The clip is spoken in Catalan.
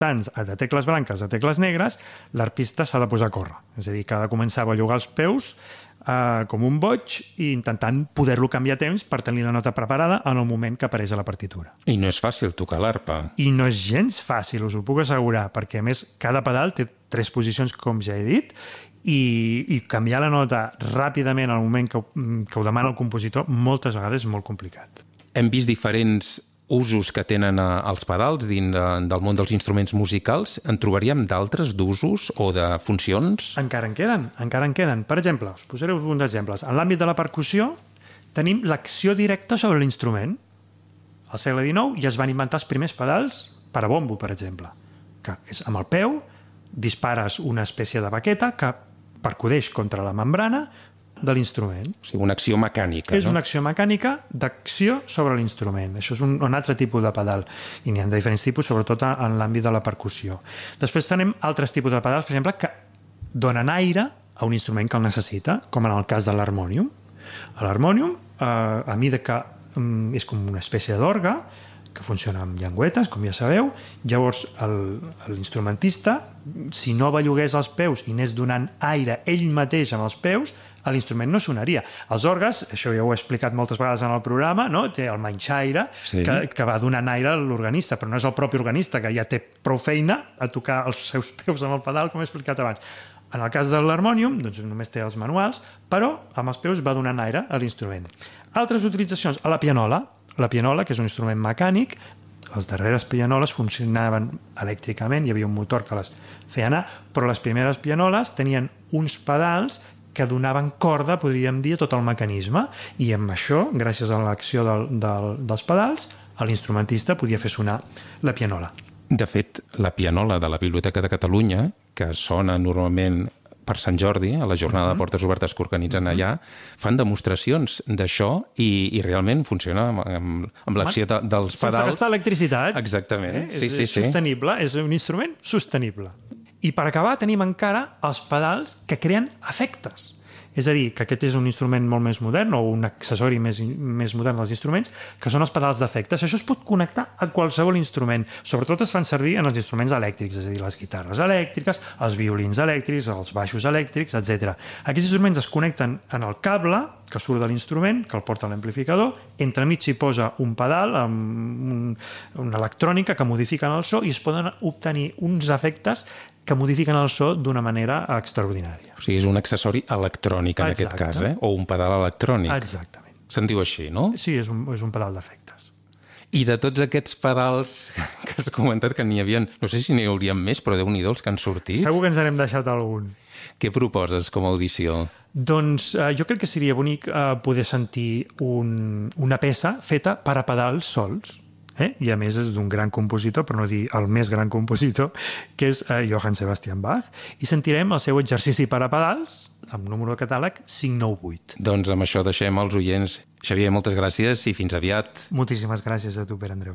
de tecles blanques a tecles negres, l'arpista s'ha de posar a córrer. És a dir, que ha de començar a bellugar els peus com un boig i intentant poder-lo canviar a temps per tenir la nota preparada en el moment que apareix a la partitura. I no és fàcil tocar l'arpa. I no és gens fàcil, us ho puc assegurar, perquè a més cada pedal té 3 posicions, com ja he dit, i canviar la nota ràpidament al moment que ho demana el compositor moltes vegades és molt complicat. Hem vist diferents usos que tenen els pedals dins del món dels instruments musicals. En trobaríem d'altres d'usos o de funcions? Encara en queden. Per exemple, us posaré uns exemples. En l'àmbit de la percussió tenim l'acció directa sobre l'instrument. Al segle XIX ja es van inventar els primers pedals per a bombo, per exemple, que és amb el peu, dispares una espècie de baqueta que percudeix contra la membrana de l'instrument. O sigui, una acció mecànica, És una acció mecànica d'acció sobre l'instrument. Això és un altre tipus de pedal. I n'hi ha de diferents tipus, sobretot en l'àmbit de la percussió. Després tenim altres tipus de pedals, per exemple, que donen aire a un instrument que el necessita, com en el cas de l'harmònium. L'harmònium, a mida que és com una espècie d'orgue, que funciona amb llengüetes, com ja sabeu. Llavors, l'instrumentista, si no bellugués els peus i anés donant aire ell mateix amb els peus, l'instrument no sonaria. Els orgues, això ja ho he explicat moltes vegades en el programa, no? Té el manxaire, sí, que va donant aire a l'organista, però no és el propi organista, que ja té prou feina a tocar els seus peus amb el pedal, com he explicat abans. En el cas de l'harmònium, doncs només té els manuals, però amb els peus va donant aire a l'instrument. Altres utilitzacions, a la pianola, que és un instrument mecànic. Les darreres pianoles funcionaven elèctricament, hi havia un motor que les feia anar, però les primeres pianoles tenien uns pedals que donaven corda, podríem dir, a tot el mecanisme, i amb això, gràcies a l'acció dels pedals, l'instrumentista podia fer sonar la pianola. De fet, la pianola de la Biblioteca de Catalunya, que sona normalment per Sant Jordi, a la jornada de portes obertes que organitzen allà, fan demostracions d'això i realment funciona amb l'acció dels pedals. Sense gastar electricitat. Exactament. És sostenible, és un instrument sostenible. I per acabar tenim encara els pedals que creen efectes. És a dir, que aquest és un instrument molt més modern o un accessori més modern dels instruments, que són els pedals d'efectes. Això es pot connectar a qualsevol instrument. Sobretot es fan servir en els instruments elèctrics, és a dir, les guitarres elèctriques, els violins elèctrics, els baixos elèctrics, etc. Aquests instruments es connecten en el cable que surt de l'instrument, que el porta a l'amplificador, entremig s'hi posa un pedal amb una electrònica que modifiquen el so i es poden obtenir uns efectes que modifiquen el so d'una manera extraordinària. O sigui, és un accessori electrònic en aquest cas, o un pedal electrònic. Exactament. Se'n diu així, no? Sí, és un pedal d'efectes. I de tots aquests pedals que has comentat que n'hi havia, no sé si n'hi haurien més, però Déu-n'hi-do els que han sortit. Segur que ens n'hem deixat algun. Què proposes com a audició? Doncs jo crec que seria bonic poder sentir una peça feta per a pedals sols. I a més és d'un gran compositor, per no dir el més gran compositor, que és Johann Sebastian Bach, i sentirem el seu exercici per a pedals amb número de catàleg 598. Doncs amb això deixem els oients. Xavier, moltes gràcies i fins aviat. Moltíssimes gràcies a tu, Pere Andreu.